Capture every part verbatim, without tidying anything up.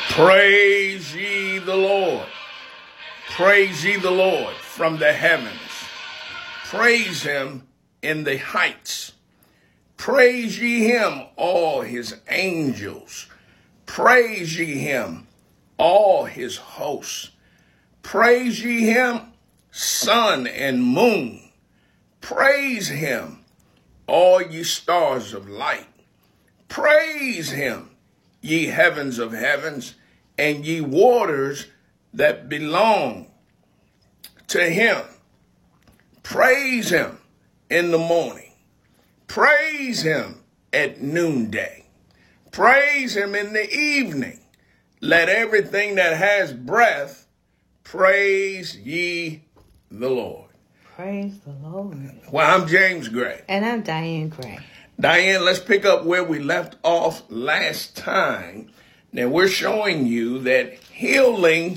Praise ye the Lord. Praise ye the Lord from the heavens. Praise him in the heights. Praise ye him, all his angels. Praise ye him, all his hosts. Praise ye him, sun and moon. Praise him, all ye stars of light. Praise him, ye heavens of heavens, and ye waters that belong to him. Praise him in the morning. Praise him at noonday. Praise him in the evening. Let everything that has breath praise ye the Lord. Praise the Lord. Well, I'm James Gray. And I'm Diane Gray. Diane, let's pick up where we left off last time. Now, we're showing you that healing,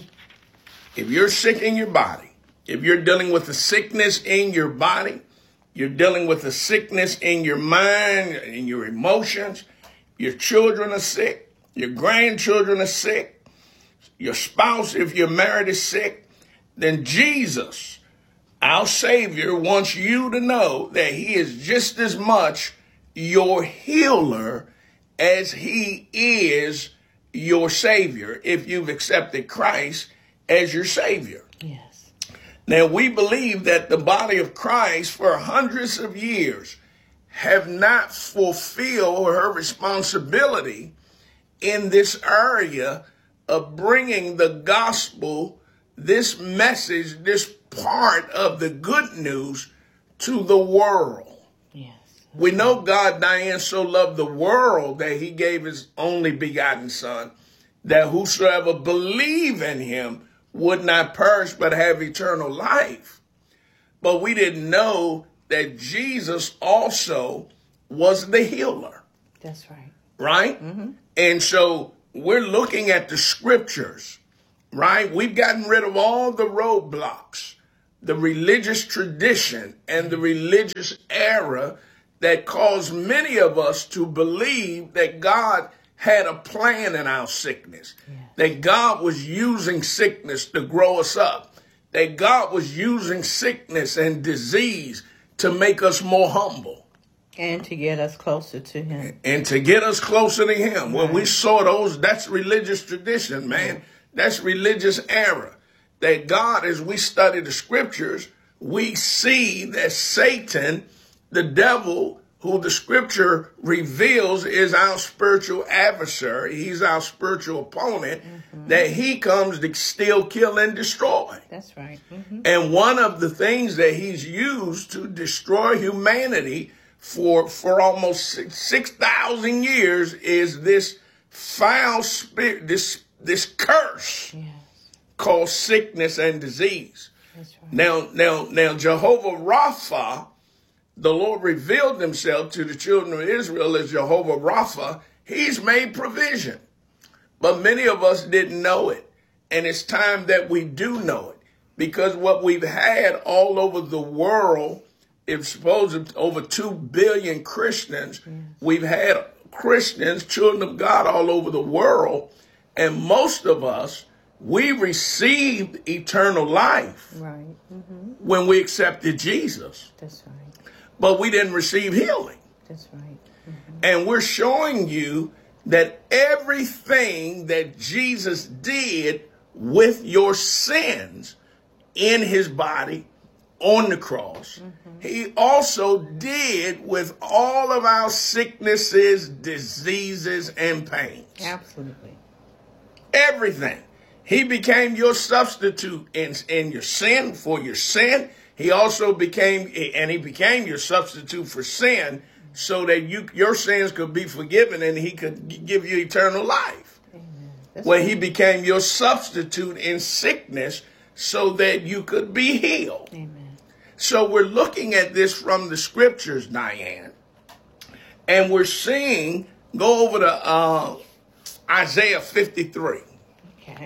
if you're sick in your body, if you're dealing with a sickness in your body, you're dealing with a sickness in your mind, in your emotions, your children are sick, your grandchildren are sick, your spouse, if you're married, is sick, then Jesus, our Savior, wants you to know that he is just as much your healer as he is your Savior, if you've accepted Christ as your Savior. Yes. Now, we believe that the body of Christ for hundreds of years have not fulfilled her responsibility in this area of bringing the gospel, this message, this part of the good news to the world. Yes. We know God, Diane, so loved the world that he gave his only begotten son, that whosoever believe in him would not perish but have eternal life. But we didn't know that Jesus also was the healer. That's right. Right? Mm-hmm. And so we're looking at the scriptures, right? We've gotten rid of all the roadblocks, the religious tradition and the religious error that caused many of us to believe that God had a plan in our sickness, yes. that God was using sickness to grow us up, that God was using sickness and disease to make us more humble. And to get us closer to him. And to get us closer to him. Right. When we saw those, that's religious tradition, man. That's religious error. That God, as we study the scriptures, we see that Satan, the devil, who the scripture reveals is our spiritual adversary, he's our spiritual opponent, mm-hmm. that he comes to steal, kill, and destroy. That's right. Mm-hmm. And one of the things that he's used to destroy humanity for, for almost six thousand years is this foul spirit, this, this curse yes. called sickness and disease. That's right. Now, now, now, Jehovah Rapha, the Lord revealed himself to the children of Israel as Jehovah Rapha. He's made provision. But many of us didn't know it. And it's time that we do know it. Because what we've had all over the world, if supposed over two billion Christians, yes. we've had Christians, children of God all over the world. And most of us, we received eternal life right. mm-hmm. when we accepted Jesus. That's right. But we didn't receive healing. That's right. Mm-hmm. And we're showing you that everything that Jesus did with your sins in his body on the cross, mm-hmm. he also did with all of our sicknesses, diseases, and pains. Absolutely. Everything. He became your substitute in, in your sin, for your sin. He also became, and he became your substitute for sin so that you your sins could be forgiven and he could give you eternal life. Well, he became your substitute in sickness so that you could be healed. Amen. So we're looking at this from the scriptures, Diane, and we're seeing, go over to uh, Isaiah fifty-three. Okay.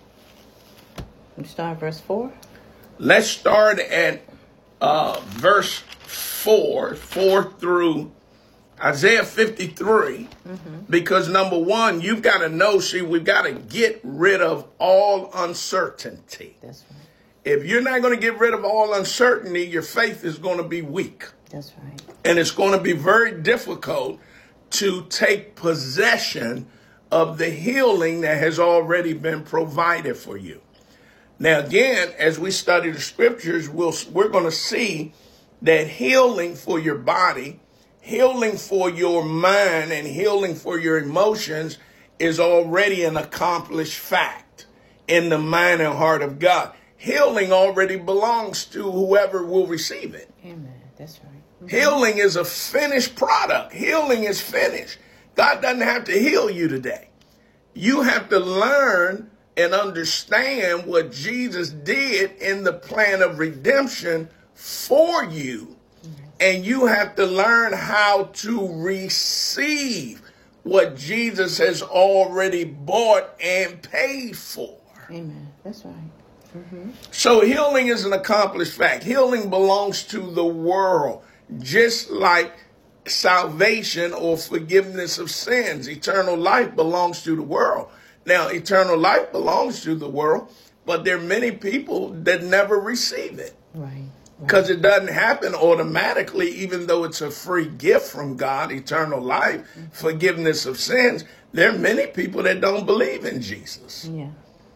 We start verse four. Let's start at uh, verse four, four through Isaiah fifty-three, mm-hmm. because number one, you've got to know, see, we've got to get rid of all uncertainty. That's right. If you're not going to get rid of all uncertainty, your faith is going to be weak. That's right. And it's going to be very difficult to take possession of the healing that has already been provided for you. Now, again, as we study the scriptures, we'll, we're going to see that healing for your body, healing for your mind, and healing for your emotions is already an accomplished fact in the mind and heart of God. Healing already belongs to whoever will receive it. Amen. That's right. Mm-hmm. Healing is a finished product. Healing is finished. God doesn't have to heal you today. You have to learn and understand what Jesus did in the plan of redemption for you. And you have to learn how to receive what Jesus has already bought and paid for. Amen. That's right. Mm-hmm. So healing is an accomplished fact. Healing belongs to the world, just like salvation or forgiveness of sins. Eternal life belongs to the world. Now, eternal life belongs to the world, but there are many people that never receive it. Right. Because it doesn't happen automatically, even though it's a free gift from God, eternal life, mm-hmm. forgiveness of sins. There are many people that don't believe in Jesus. Yeah.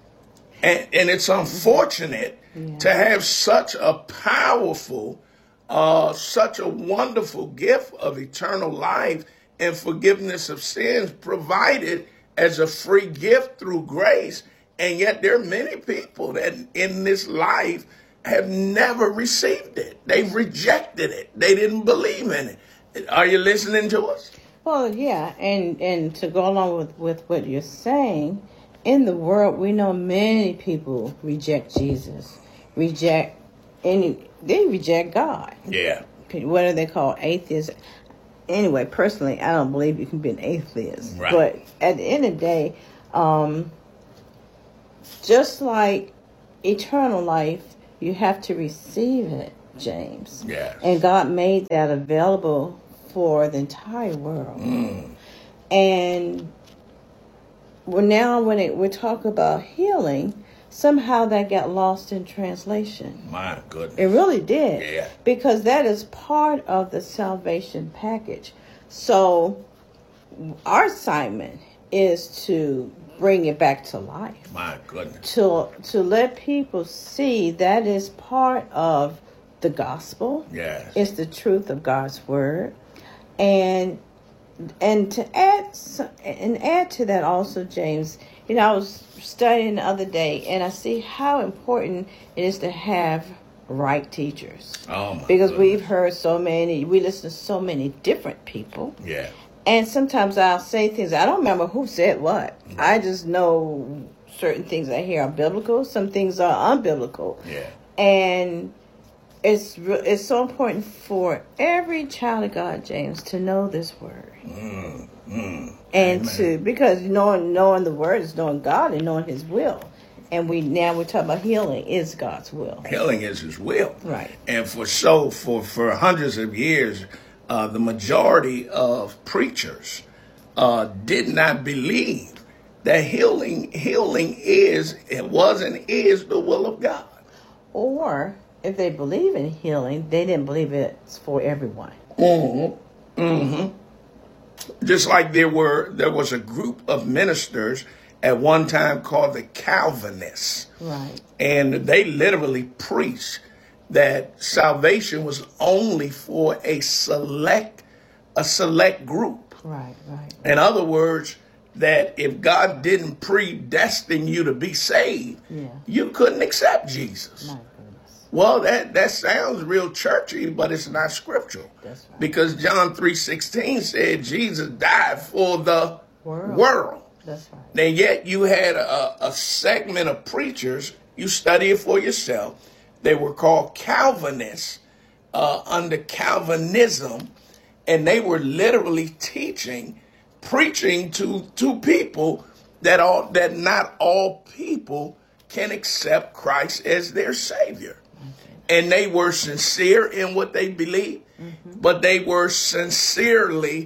And, and it's unfortunate yeah. to have such a powerful, uh, such a wonderful gift of eternal life and forgiveness of sins provided as a free gift through grace. And yet there are many people that in this life have never received it. They've rejected it. They didn't believe in it. Are you listening to us? Well, yeah. And, and to go along with, with what you're saying, in the world, we know many people reject Jesus, reject any, they reject God. Yeah. What are they called? Atheists. Anyway, personally, I don't believe you can be an atheist. Right. But at the end of the day, um, just like eternal life, you have to receive it, James. Yes. And God made that available for the entire world. Mm. And well, now when it, we talk about healing, somehow that got lost in translation. My goodness. It really did. Yeah. Because that is part of the salvation package. So our assignment is to bring it back to life. My goodness. To, to let people see that is part of the gospel. Yes. It's the truth of God's word. And And to add and add to that also, James, you know, I was studying the other day and I see how important it is to have right teachers. Oh my Because goodness. we've heard so many, we listen to so many different people. Yeah. And sometimes I'll say things, I don't remember who said what. Right. I just know certain things I hear are biblical, some things are unbiblical. Yeah. And It's it's so important for every child of God, James, to know this word, mm, mm, and amen. to because knowing knowing the word is knowing God and knowing His will, and we now we're talking about healing is God's will. Healing is His will, right? And for so for for hundreds of years, uh, the majority of preachers uh, did not believe that healing healing is it was and is the will of God, or if they believe in healing, they didn't believe it's for everyone. Mm-hmm. Mm-hmm. Just like there were, there was a group of ministers at one time called the Calvinists. Right. And they literally preached that salvation was only for a select, a select group. Right, right. In other words, that if God didn't predestine you to be saved, yeah. you couldn't accept Jesus. My Well, that, that sounds real churchy, but it's not scriptural. That's right. Because John three sixteen said Jesus died for the world. world. That's right. And yet you had a, a segment of preachers, you study it for yourself. They were called Calvinists uh, under Calvinism, and they were literally teaching, preaching to, to people that all that not all people can accept Christ as their Savior. And they were sincere in what they believed, mm-hmm. but they were sincerely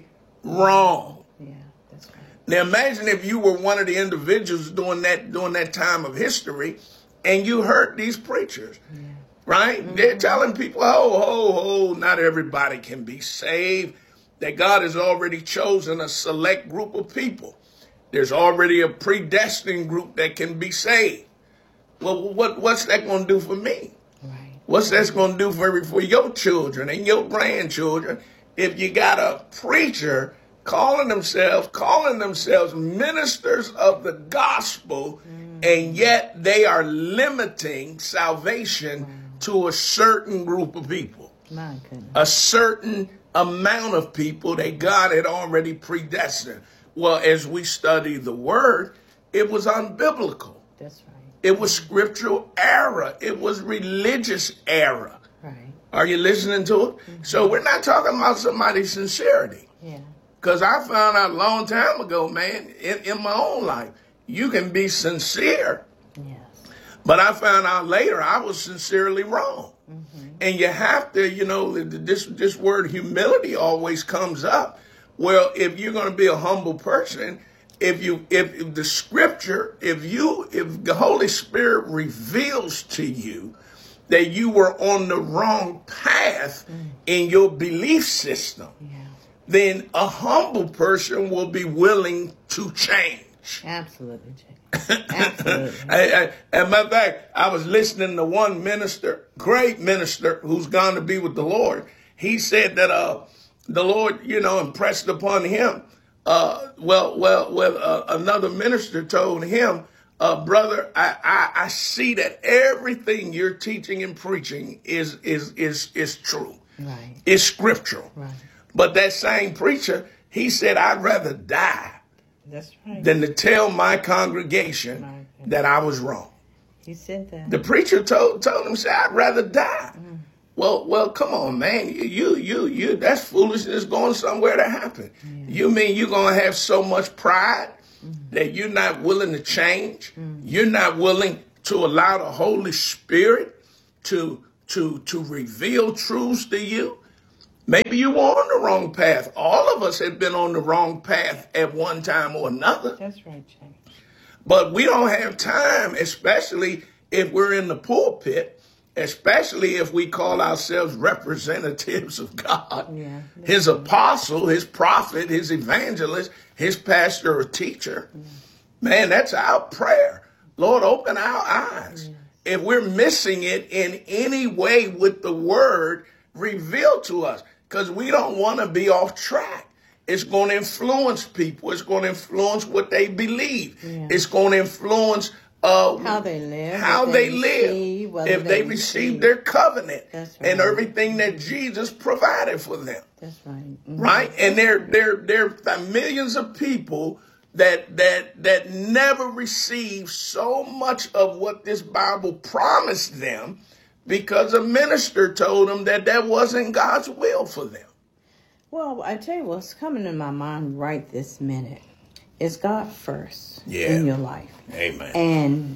wrong. Yeah, that's right. Now imagine if you were one of the individuals during that during that time of history and you heard these preachers, yeah. right? Mm-hmm. They're telling people, ho, ho, ho, not everybody can be saved, that God has already chosen a select group of people. There's already a predestined group that can be saved. Well, what, what's that going to do for me? Right. What's that going to do for, for your children and your grandchildren if you got a preacher calling themselves, calling themselves ministers of the gospel, mm. and yet they are limiting salvation wow. to a certain group of people, My goodness. a certain amount of people that God had already predestined. Well, as we study the word, it was unbiblical. That's right. It was scriptural error. It was religious error. Right. Are you listening to it? Mm-hmm. So we're not talking about somebody's sincerity. Yeah. Because I found out a long time ago, man, in, in my own life, you can be sincere. Yes. But I found out later I was sincerely wrong. Mm-hmm. And you have to, you know, this this word humility always comes up. Well, if you're going to be a humble person, if you if, if the scripture, if you if the Holy Spirit reveals to you that you were on the wrong path mm. in your belief system, yeah. then a humble person will be willing to change. Absolutely, Absolutely. I, I, as a matter of fact, I was listening to one minister, great minister, who's gone to be with the Lord. He said that uh, the Lord, you know, impressed upon him. Uh, well, well, well, uh, another minister told him, uh, brother, I, I, I see that everything you're teaching and preaching is is is is true. Right. It's scriptural. Right. But that same preacher, he said, I'd rather die That's right. than to tell my congregation right. that I was wrong. He said that. The preacher told told him, said, I'd rather die. Mm. Well, well, come on, man. You, you, you, that's foolishness going somewhere to happen. Yeah. You mean you're going to have so much pride mm. that you're not willing to change? Mm. You're not willing to allow the Holy Spirit to, to, to reveal truths to you? Maybe you were on the wrong path. All of us have been on the wrong path at one time or another. That's right, James. But we don't have time, especially if we're in the pulpit, especially if we call ourselves representatives of God, yeah, his apostle, his prophet, his evangelist, his pastor or teacher. Yeah. Man, that's our prayer. Lord, open our eyes. Yeah. If we're missing it in any way with the word, reveal to us, because we don't want to be off track. It's going to influence people. It's going to influence what they believe. Yeah. It's going to influence uh, how they live, how they, they live, receive, if they, they receive their covenant right. and everything that Jesus provided for them. That's right. Mm-hmm. Right, and there, there, there are millions of people that that that never received so much of what this Bible promised them, because a minister told them that that wasn't God's will for them. Well, I tell you what's coming to my mind right this minute is God first yeah. in your life. Amen. And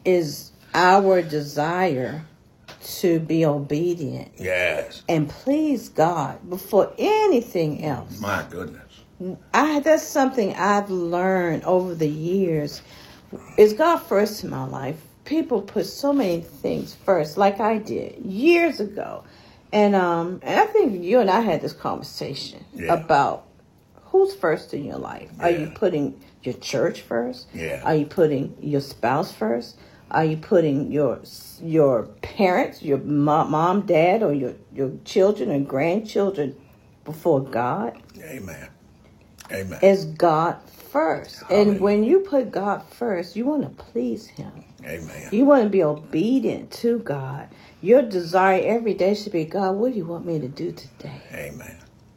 is our desire to be obedient. Yes. And please God before anything else. My goodness. I that's something I've learned over the years. Is God first in my life? People put so many things first, like I did years ago. And um, and I think you and I had this conversation yeah. about who's first in your life. Yeah. Are you putting your church first? Yeah. Are you putting your spouse first? Are you putting your your parents, your mom, mom dad, or your, your children and grandchildren before God? Amen. Amen. Is God first. Hallelujah. And when you put God first, you want to please him. Amen. You want to be obedient to God. Your desire every day should be, God, what do you want me to do today? Amen.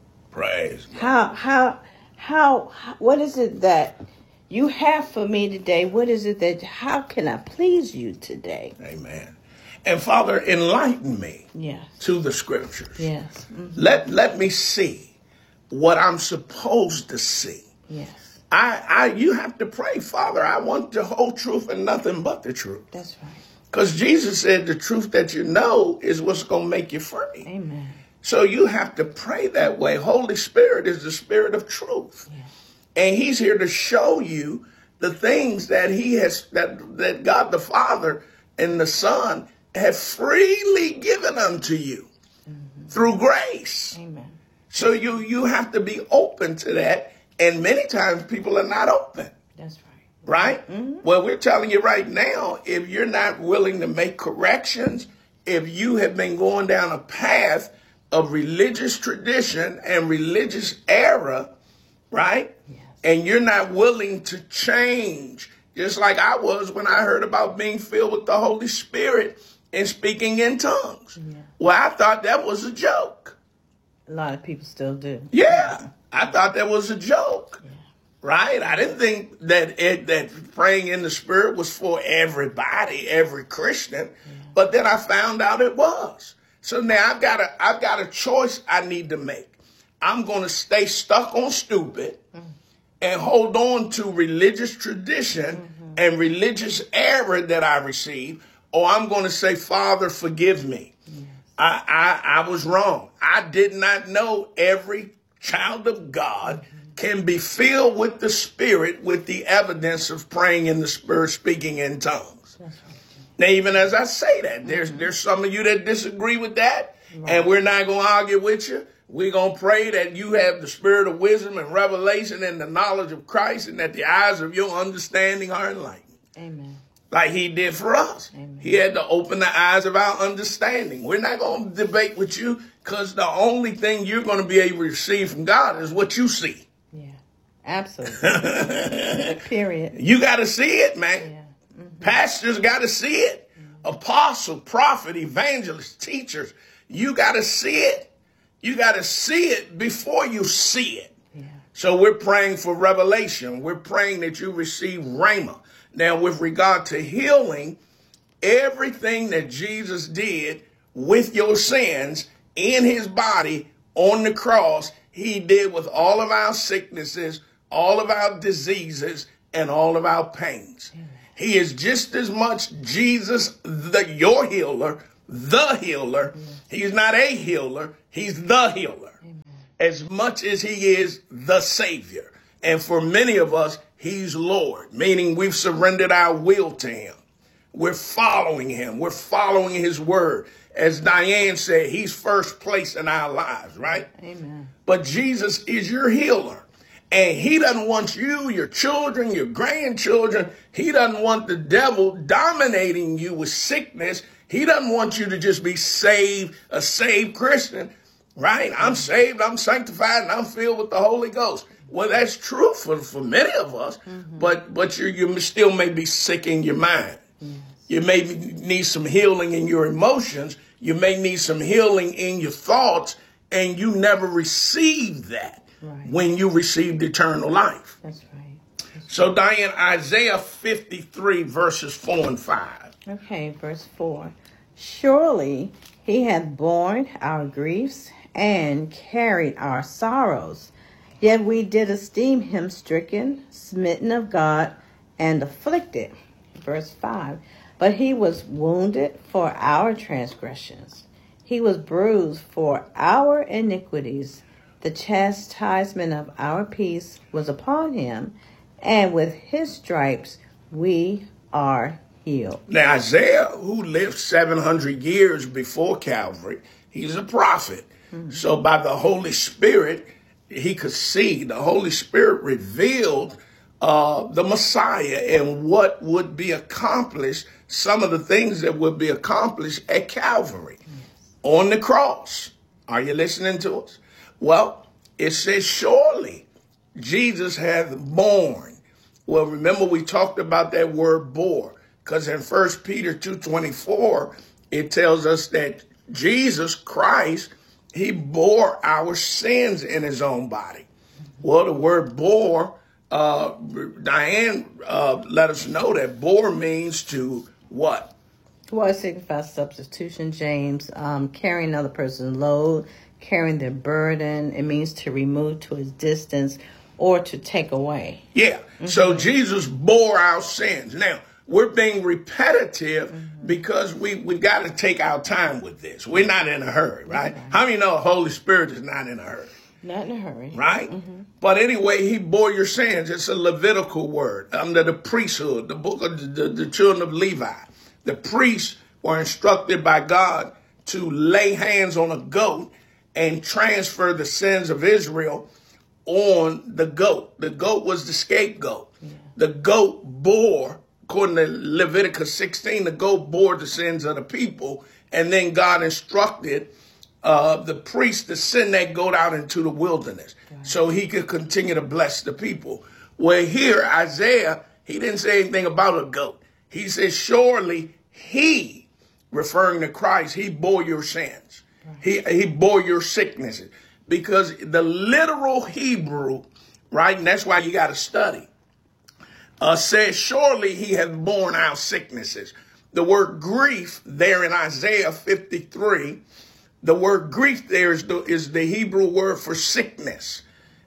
Praise God. How, how, how, what is it that you have for me today? What is it that, how can I please you today? Amen. And Father, enlighten me yes. to the scriptures. Yes. Mm-hmm. Let, let me see what I'm supposed to see. Yes. I, I, you have to pray, Father, I want the whole truth and nothing but the truth. That's right. Because Jesus said the truth that you know is what's going to make you free. Amen. So you have to pray that way. Holy Spirit is the Spirit of truth. Yeah. And he's here to show you the things that he has, that, that God the Father and the Son have freely given unto you mm-hmm. through grace. Amen. So you, you have to be open to that. And many times people are not open. That's right. Right? Mm-hmm. Well, we're telling you right now, if you're not willing to make corrections, if you have been going down a path of religious tradition and religious error, right? Yes. And you're not willing to change, just like I was when I heard about being filled with the Holy Spirit and speaking in tongues. Yeah. Well, I thought that was a joke. A lot of people still do. Yeah, I thought that was a joke. Yeah. Right? I didn't think that it, that praying in the Spirit was for everybody, every Christian. Yeah. But then I found out it was. So now I've got a I've got a choice I need to make. I'm going to stay stuck on stupid mm-hmm. and hold on to religious tradition mm-hmm. and religious error that I received, or I'm going to say, Father, forgive me. Yes. I, I I was wrong. I did not know every child of God mm-hmm. can be filled with the Spirit with the evidence of praying in the Spirit, speaking in tongues. That's right. Now, even as I say that, there's mm-hmm. there's some of you that disagree with that, right. and we're not going to argue with you. We're going to pray that you have the spirit of wisdom and revelation and the knowledge of Christ, and that the eyes of your understanding are enlightened. Amen. Like he did for us. Amen. He had to open the eyes of our understanding. We're not going to debate with you, because the only thing you're going to be able to receive from God is what you see. Yeah, absolutely. Period. You got to see it, man. Yeah. Mm-hmm. Pastors got to see it. Mm-hmm. Apostle, prophet, evangelist, teachers, you got to see it. You got to see it before you see it. Yeah. So we're praying for revelation. We're praying that you receive rhema. Now, with regard to healing, everything that Jesus did with your sins in his body on the cross, he did with all of our sicknesses, all of our diseases, and all of our pains. Amen. He is just as much Jesus, the your healer, the healer. Amen. He's not a healer. He's the healer. Amen. As much as he is the Savior. And for many of us, he's Lord, meaning we've surrendered our will to him. We're following him. We're following his word. As Diane said, he's first place in our lives, right? Amen. But Jesus is your healer. And he doesn't want you, your children, your grandchildren. He doesn't want the devil dominating you with sickness. He doesn't want you to just be saved, a saved Christian, right? I'm saved, I'm sanctified, and I'm filled with the Holy Ghost. Well, that's true for, for many of us, mm-hmm. but but you you still may be sick in your mind. Yes. You may need some healing in your emotions. You may need some healing in your thoughts, and you never received that. Right. When you received eternal life. That's right. That's so, Diane, Isaiah fifty-three, verses four and five. Okay, verse four. Surely he hath borne our griefs and carried our sorrows. Yet we did esteem him stricken, smitten of God, and afflicted. Verse five. But he was wounded for our transgressions. He was bruised for our iniquities. The chastisement of our peace was upon him, and with his stripes we are healed. Now, Isaiah, who lived seven hundred years before Calvary, he's a prophet. Mm-hmm. So by the Holy Spirit, he could see. The Holy Spirit revealed uh, the Messiah and what would be accomplished, some of the things that would be accomplished at Calvary, yes. on the cross. Are you listening to us? Well, it says, surely Jesus hath borne. Well, remember we talked about that word bore, because in First Peter two twenty-four, it tells us that Jesus Christ, he bore our sins in his own body. Well, the word bore, uh, Diane uh, let us know that bore means to what? Well, it signifies substitution, James, um, carrying another person's load, carrying their burden. It means to remove to a distance or to take away. Yeah. Mm-hmm. So Jesus bore our sins. Now, we're being repetitive mm-hmm. because we, we got to take our time with this. We're not in a hurry, right? right? How many know the Holy Spirit is not in a hurry? Not in a hurry. Right? Mm-hmm. But anyway, he bore your sins. It's a Levitical word under the priesthood, the book of the, the, the children of Levi. The priests were instructed by God to lay hands on a goat and transfer the sins of Israel on the goat. The goat was the scapegoat. Yeah. The goat bore, according to Leviticus sixteen, the goat bore the sins of the people. And then God instructed uh, the priest to send that goat out into the wilderness right. so he could continue to bless the people. Where here, Isaiah, he didn't say anything about a goat. He said, surely he, referring to Christ, he bore your sins. Right. He, he bore your sicknesses. Because the literal Hebrew, right, and that's why you got to study, uh, says, surely he hath borne our sicknesses. The word grief there in Isaiah fifty-three, the word grief there is the, is the Hebrew word for sickness,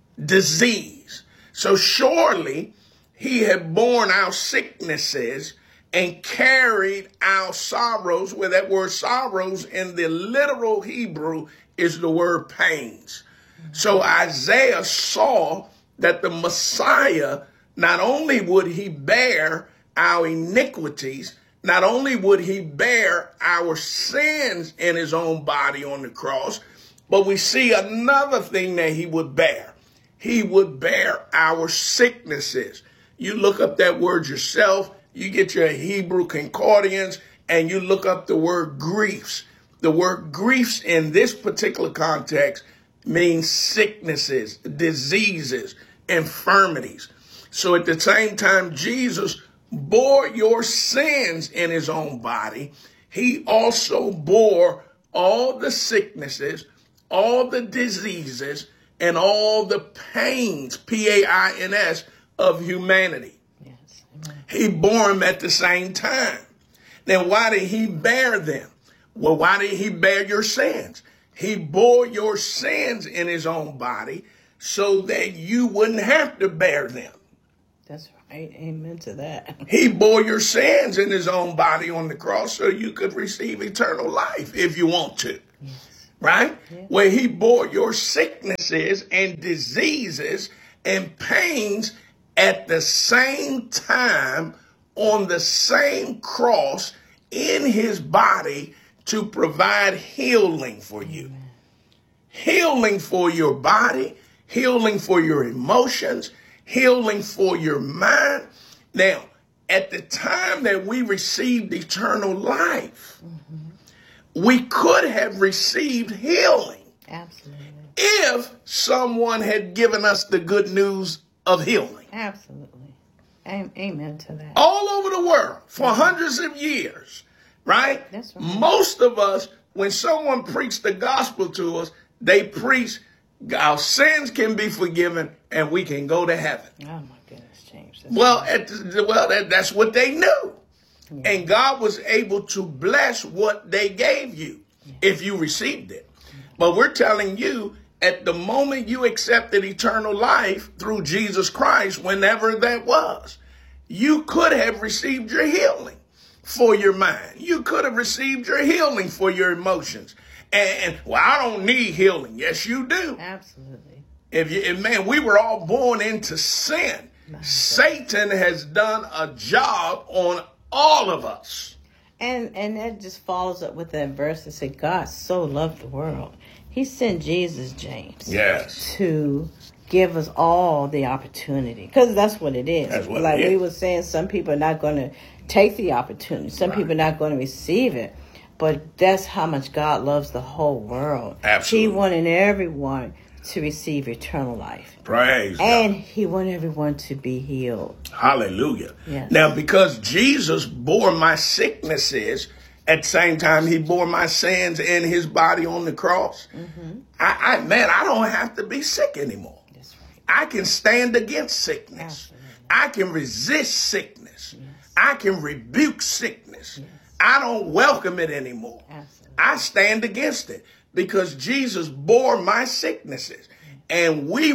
disease. So surely he had borne our sicknesses and carried our sorrows, where that word sorrows in the literal Hebrew is the word pains. So Isaiah saw that the Messiah, not only would he bear our iniquities, not only would he bear our sins in his own body on the cross, but we see another thing that he would bear. He would bear our sicknesses. You look up that word yourself, you get your Hebrew concordance, and you look up the word griefs. The word griefs in this particular context means sicknesses, diseases, infirmities. So at the same time, Jesus bore your sins in his own body. He also bore all the sicknesses, all the diseases, and all the pains, P A I N S, of humanity. Yes. He bore them at the same time. Now, why did he bear them? Well, why did he bear your sins? He bore your sins in his own body so that you wouldn't have to bear them. That's right. Amen to that. He bore your sins in his own body on the cross so you could receive eternal life if you want to. Yes. Right? Yes. Where he bore your sicknesses and diseases and pains at the same time on the same cross in his body to provide healing for you. Amen. Healing for your body, healing for your emotions, healing for your mind. Now, at the time that we received eternal life, mm-hmm. we could have received healing. Absolutely. If someone had given us the good news of healing. Absolutely. Amen to that. All over the world for mm-hmm. hundreds of years. Right? That's right? Most of us, when someone preached the gospel to us, they preach our sins can be forgiven and we can go to heaven. Oh my goodness, James. That's well, at the, well, that, that's what they knew. Yeah. And God was able to bless what they gave you yeah. if you received it. Yeah. But we're telling you, at the moment you accepted eternal life through Jesus Christ, whenever that was, you could have received your healing for your mind. You could have received your healing for your emotions. And, and well, I don't need healing. Yes, you do. Absolutely. If you, if, man, we were all born into sin. Satan has done a job on all of us. And and that just follows up with that verse that said, God so loved the world. He sent Jesus, James. Yes. To give us all the opportunity. Because that's what it is. That's what like it is. We were saying, some people are not going to take the opportunity. Some right. people are not going to receive it. But that's how much God loves the whole world. Absolutely. He wanted everyone to receive eternal life. Praise and God. He wanted everyone to be healed. Hallelujah. Yes. Now, because Jesus bore my sicknesses, at the same time he bore my sins in his body on the cross, mm-hmm. I, I man, I don't have to be sick anymore. That's right. I can stand against sickness. Absolutely. I can resist sickness. Yes. I can rebuke sickness. Yes. I don't welcome it anymore. Absolutely. I stand against it because Jesus bore my sicknesses. And we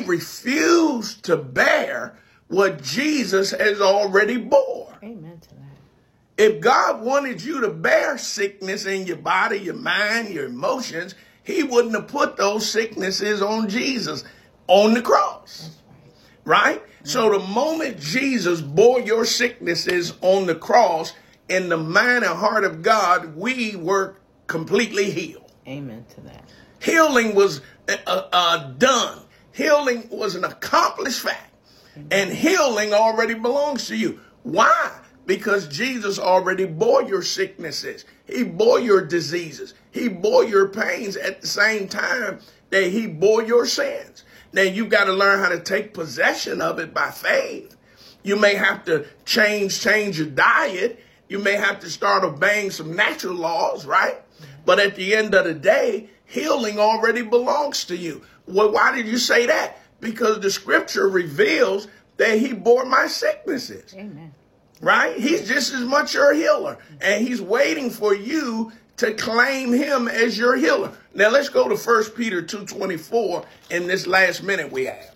refuse to bear what Jesus has already bore. Amen to that. If God wanted you to bear sickness in your body, your mind, your emotions, he wouldn't have put those sicknesses on Jesus on the cross. Right? So the moment Jesus bore your sicknesses on the cross, in the mind and heart of God, we were completely healed. Amen to that. Healing was uh, uh, done. Healing was an accomplished fact. Amen. And healing already belongs to you. Why? Because Jesus already bore your sicknesses. He bore your diseases. He bore your pains at the same time that he bore your sins. Now, you got to learn how to take possession of it by faith. You may have to change, change your diet. You may have to start obeying some natural laws, right? But at the end of the day, healing already belongs to you. Well, why did you say that? Because the scripture reveals that he bore my sicknesses. Amen. Right? He's just as much your healer. And he's waiting for you to claim him as your healer. Now let's go to First Peter two twenty-four in this last minute we have.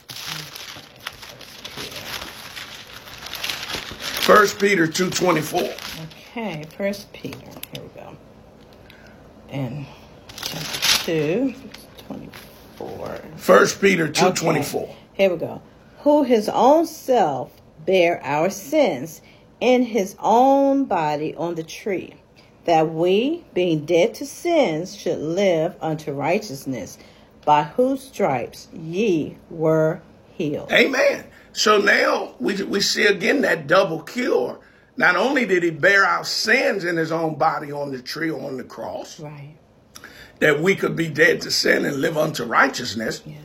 First Peter two twenty-four. Okay, First Peter. Here we go. And chapter two, twenty-four. First Peter two twenty-four. Okay, here we go. Who his own self bare our sins in his own body on the tree, that we, being dead to sins, should live unto righteousness, by whose stripes ye were healed. Amen. So now we, we see again that double cure. Not only did he bear our sins in his own body on the tree, on the cross, right, that we could be dead to sin and live unto righteousness. Yes.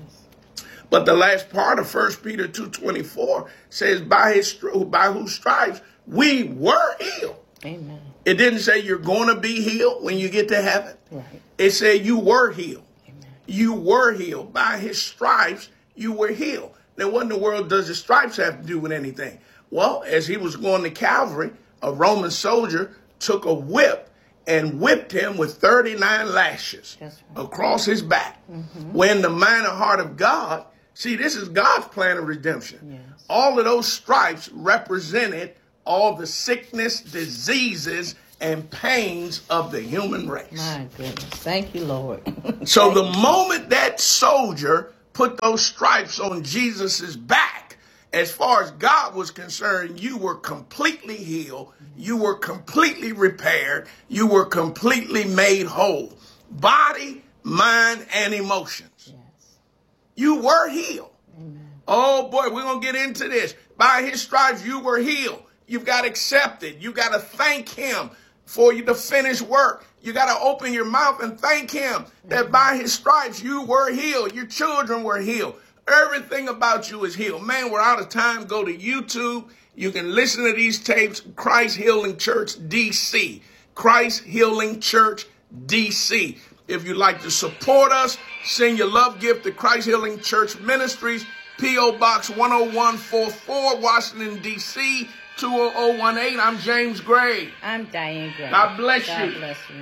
But the last part of First Peter two twenty-four says, by his by whose stripes we were healed. Amen. It didn't say you're going to be healed when you get to heaven. Right. It said you were healed. Amen. You were healed. By his stripes, you were healed. Now, what in the world does the stripes have to do with anything? Well, as he was going to Calvary, a Roman soldier took a whip and whipped him with thirty-nine lashes right. across his back. Mm-hmm. When the mind and heart of God, see, this is God's plan of redemption. Yes. All of those stripes represented all the sickness, diseases, and pains of the human race. My goodness. Thank you, Lord. So the moment that soldier put those stripes on Jesus's back, as far as God was concerned, you were completely healed. You were completely repaired. You were completely made whole. Body, mind, and emotions. Yes. You were healed. Amen. Oh, boy, we're going to get into this. By his stripes, you were healed. You've got accepted. You got to thank him for you to finish work. You got to open your mouth and thank him that by his stripes you were healed. Your children were healed. Everything about you is healed. Man, we're out of time. Go to YouTube. You can listen to these tapes. Christ Healing Church D C. Christ Healing Church D C. If you'd like to support us, send your love gift to Christ Healing Church Ministries, P O Box one oh one forty-four, Washington, D C two oh oh one eight. I'm James Gray. I'm Diane Gray. God bless God you. bless you.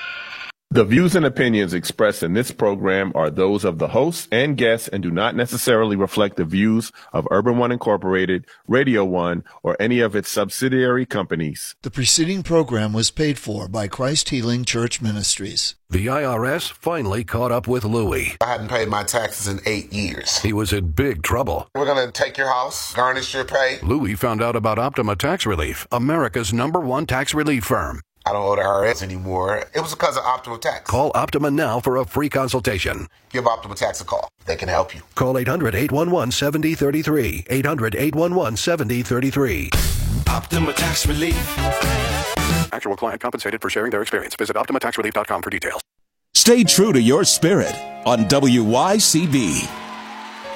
The views and opinions expressed in this program are those of the hosts and guests and do not necessarily reflect the views of Urban One Incorporated, Radio One, or any of its subsidiary companies. The preceding program was paid for by Christ Healing Church Ministries. The I R S finally caught up with Louis. I hadn't paid my taxes in eight years. He was in big trouble. We're going to take your house, garnish your pay. Louis found out about Optima Tax Relief, America's number one tax relief firm. I don't owe the I R S anymore. It was because of Optima Tax. Call Optima now for a free consultation. Give Optima Tax a call. They can help you. Call eight hundred, eight one one, seven oh three three. eight hundred, eight one one, seven oh three three. Optima Tax Relief. Actual client compensated for sharing their experience. Visit Optima Tax Relief dot com for details. Stay true to your spirit on W Y C B.